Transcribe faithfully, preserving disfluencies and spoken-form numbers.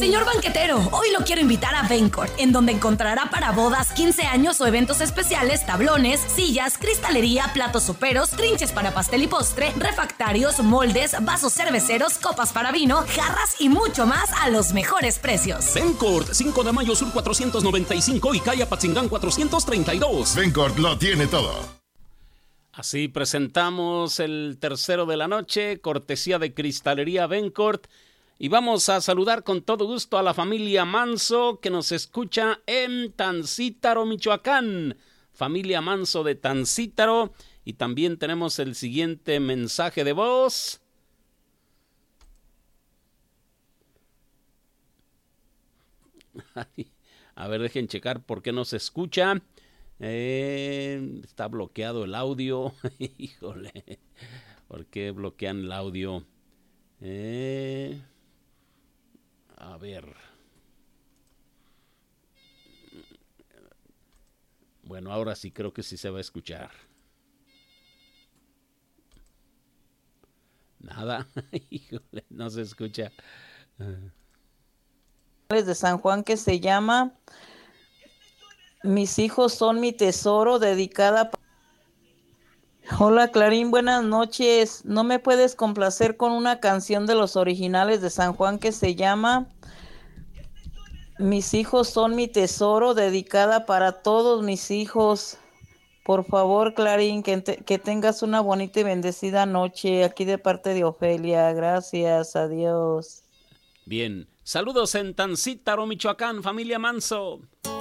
Señor banquetero, hoy lo quiero invitar a Vencourt, en donde encontrará para bodas, quince años o eventos especiales, tablones, sillas, cristalería, platos soperos, trinches para pastel y postre, refractarios, moldes, vasos cerveceros, copas para vino, jarras y mucho más a los mejores precios. Vencourt, cinco de mayo sur cuatrocientos noventa y cinco y calle Apatzingán cuatrocientos treinta y dos. Vencourt lo tiene todo. Así presentamos el tercero de la noche, cortesía de Cristalería Vencourt. Y vamos a saludar con todo gusto a la familia Manso que nos escucha en Tancítaro, Michoacán. Familia Manso de Tancítaro. Y también tenemos el siguiente mensaje de voz. A ver, dejen checar por qué no se escucha. Eh, está bloqueado el audio. Híjole, ¿por qué bloquean el audio? Eh... A ver. Bueno, ahora sí creo que sí se va a escuchar. Nada. Híjole, no se escucha. De San Juan que se llama Mis hijos son mi tesoro, dedicada. Hola Clarín, buenas noches. ¿No me puedes complacer con una canción de los originales de San Juan que se llama Mis hijos son mi tesoro, dedicada para todos mis hijos? Por favor, Clarín, que, te, que tengas una bonita y bendecida noche aquí de parte de Ofelia. Gracias, adiós. Bien, saludos en Tancítaro, Michoacán, familia Manso.